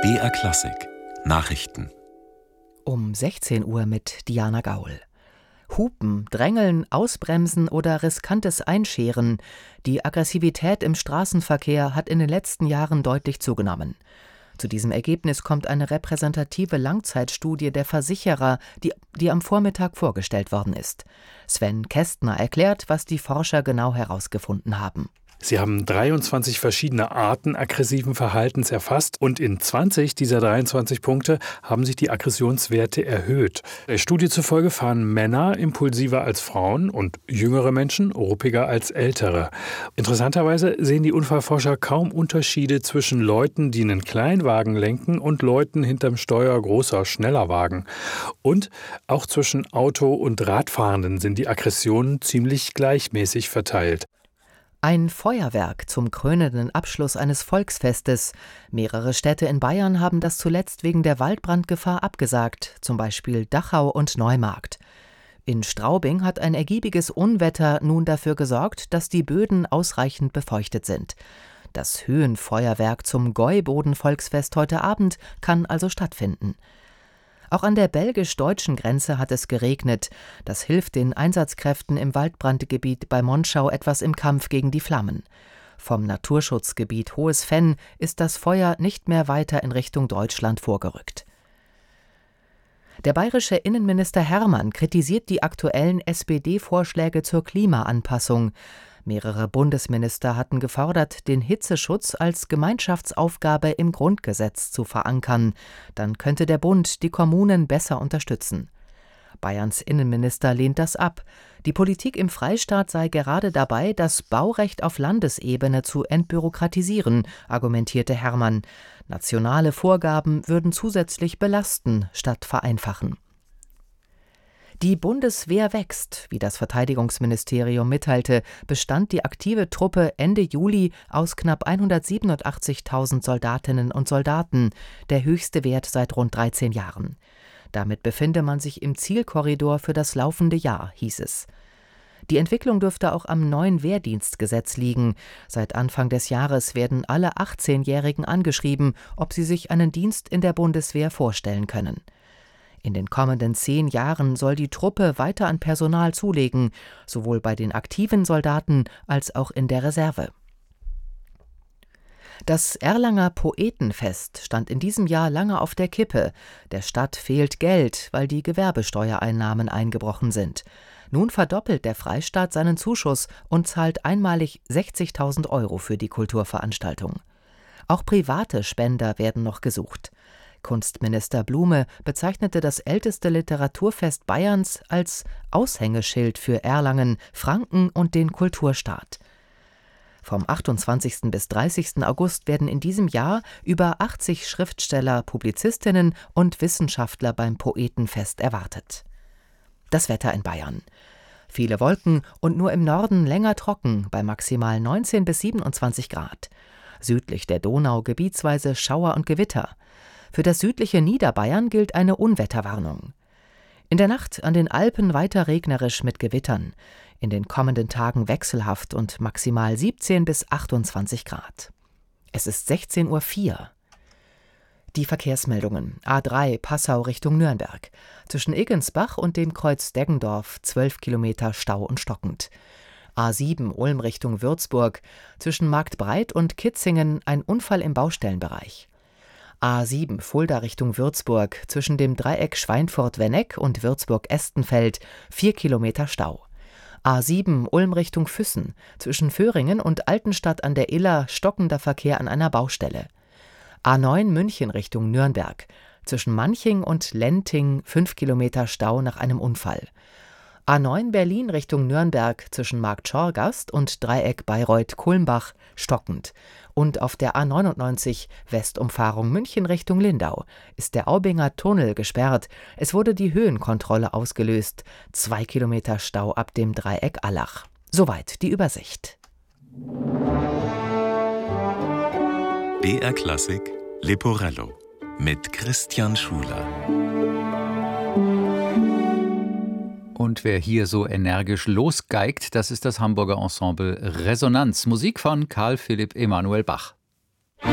BR Klassik Nachrichten Um 16 Uhr mit Diana Gaul. Hupen, Drängeln, Ausbremsen oder riskantes Einscheren. Die Aggressivität im Straßenverkehr hat in den letzten Jahren deutlich zugenommen. Zu diesem Ergebnis kommt eine repräsentative Langzeitstudie der Versicherer, die am Vormittag vorgestellt worden ist. Sven Kästner erklärt, was die Forscher genau herausgefunden haben. Sie haben 23 verschiedene Arten aggressiven Verhaltens erfasst und in 20 dieser 23 Punkte haben sich die Aggressionswerte erhöht. Der Studie zufolge fahren Männer impulsiver als Frauen und jüngere Menschen ruppiger als ältere. Interessanterweise sehen die Unfallforscher kaum Unterschiede zwischen Leuten, die einen Kleinwagen lenken, und Leuten hinterm Steuer großer, schneller Wagen. Und auch zwischen Auto- und Radfahrenden sind die Aggressionen ziemlich gleichmäßig verteilt. Ein Feuerwerk zum krönenden Abschluss eines Volksfestes. Mehrere Städte in Bayern haben das zuletzt wegen der Waldbrandgefahr abgesagt, zum Beispiel Dachau und Neumarkt. In Straubing hat ein ergiebiges Unwetter nun dafür gesorgt, dass die Böden ausreichend befeuchtet sind. Das Höhenfeuerwerk zum Gäuboden-Volksfest heute Abend kann also stattfinden. Auch an der belgisch-deutschen Grenze hat es geregnet. Das hilft den Einsatzkräften im Waldbrandgebiet bei Monschau etwas im Kampf gegen die Flammen. Vom Naturschutzgebiet Hohes Venn ist das Feuer nicht mehr weiter in Richtung Deutschland vorgerückt. Der bayerische Innenminister Hermann kritisiert die aktuellen SPD-Vorschläge zur Klimaanpassung. Mehrere Bundesminister hatten gefordert, den Hitzeschutz als Gemeinschaftsaufgabe im Grundgesetz zu verankern. Dann könnte der Bund die Kommunen besser unterstützen. Bayerns Innenminister lehnt das ab. Die Politik im Freistaat sei gerade dabei, das Baurecht auf Landesebene zu entbürokratisieren, argumentierte Hermann. Nationale Vorgaben würden zusätzlich belasten statt vereinfachen. Die Bundeswehr wächst. Wie das Verteidigungsministerium mitteilte, bestand die aktive Truppe Ende Juli aus knapp 187.000 Soldatinnen und Soldaten, der höchste Wert seit rund 13 Jahren. Damit befinde man sich im Zielkorridor für das laufende Jahr, hieß es. Die Entwicklung dürfte auch am neuen Wehrdienstgesetz liegen. Seit Anfang des Jahres werden alle 18-Jährigen angeschrieben, ob sie sich einen Dienst in der Bundeswehr vorstellen können. In den kommenden 10 Jahren soll die Truppe weiter an Personal zulegen, sowohl bei den aktiven Soldaten als auch in der Reserve. Das Erlanger Poetenfest stand in diesem Jahr lange auf der Kippe. Der Stadt fehlt Geld, weil die Gewerbesteuereinnahmen eingebrochen sind. Nun verdoppelt der Freistaat seinen Zuschuss und zahlt einmalig 60.000 € für die Kulturveranstaltung. Auch private Spender werden noch gesucht. Kunstminister Blume bezeichnete das älteste Literaturfest Bayerns als Aushängeschild für Erlangen, Franken und den Kulturstaat. Vom 28. bis 30. August werden in diesem Jahr über 80 Schriftsteller, Publizistinnen und Wissenschaftler beim Poetenfest erwartet. Das Wetter in Bayern. Viele Wolken und nur im Norden länger trocken bei maximal 19 bis 27 Grad. Südlich der Donau gebietsweise Schauer und Gewitter. Für das südliche Niederbayern gilt eine Unwetterwarnung. In der Nacht an den Alpen weiter regnerisch mit Gewittern. In den kommenden Tagen wechselhaft und maximal 17 bis 28 Grad. Es ist 16:04 Uhr. Die Verkehrsmeldungen. A3 Passau Richtung Nürnberg. Zwischen Iggensbach und dem Kreuz Deggendorf 12 Kilometer Stau und stockend. A7 Ulm Richtung Würzburg. Zwischen Marktbreit und Kitzingen ein Unfall im Baustellenbereich. A7 Fulda Richtung Würzburg, zwischen dem Dreieck Schweinfurt-Wenneck und Würzburg-Estenfeld 4 Kilometer Stau. A7 Ulm Richtung Füssen, zwischen Föhringen und Altenstadt an der Iller stockender Verkehr an einer Baustelle. A9 München Richtung Nürnberg, zwischen Manching und Lenting 5 Kilometer Stau nach einem Unfall. A9 Berlin Richtung Nürnberg zwischen Marktschorgast und Dreieck Bayreuth-Kulmbach stockend. Und auf der A99 Westumfahrung München Richtung Lindau ist der Aubinger Tunnel gesperrt. Es wurde die Höhenkontrolle ausgelöst. 2 Kilometer Stau ab dem Dreieck Allach. Soweit die Übersicht. BR Klassik Leporello mit Christian Schuler. Und wer hier so energisch losgeigt, das ist das Hamburger Ensemble Resonanz. Musik von Carl Philipp Emanuel Bach.